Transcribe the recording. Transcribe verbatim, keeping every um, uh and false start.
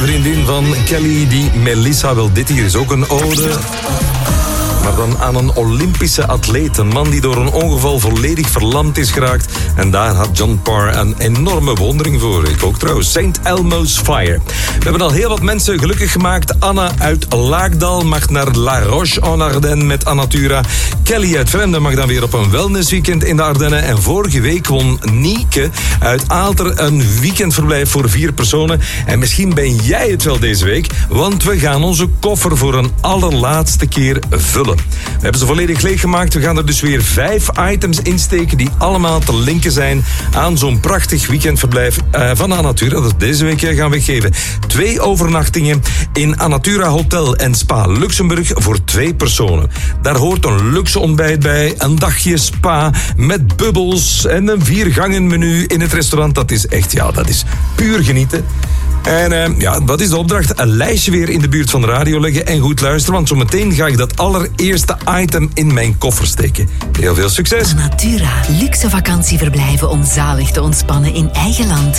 vriendin van Kelly, die Melissa. Wel, dit hier is ook een ode. Maar dan aan een Olympische atleet. Een man die door een ongeval volledig verlamd is geraakt. En daar had John Parr een enorme bewondering voor. Ik ook trouwens. Saint Elmo's Fire. We hebben al heel wat mensen gelukkig gemaakt. Anna uit Laakdal mag naar La Roche-en-Ardenne met Anatura. Kelly uit Vremden mag dan weer op een wellnessweekend in de Ardennen. En vorige week won Nieke uit Aalter een weekendverblijf voor vier personen. En misschien ben jij het wel deze week. Want we gaan onze koffer voor een allerlaatste keer vullen. We hebben ze volledig leeggemaakt. We gaan er dus weer vijf items insteken die allemaal te linken zijn aan zo'n prachtig weekendverblijf uh, van Anatura. Dat deze week gaan we geven. Twee overnachtingen in Anatura Hotel en Spa Luxemburg voor twee personen. Daar hoort een luxe ontbijt bij, een dagje spa met bubbels en een viergangen menu in het restaurant. Dat is echt, ja, dat is puur genieten. En uh, ja, wat is de opdracht? Een lijstje weer in de buurt van de radio leggen en goed luisteren, want zometeen ga ik dat allereerste item in mijn koffer steken. Heel veel succes! Anatura, luxe vakantieverblijven om zalig te ontspannen in eigen land.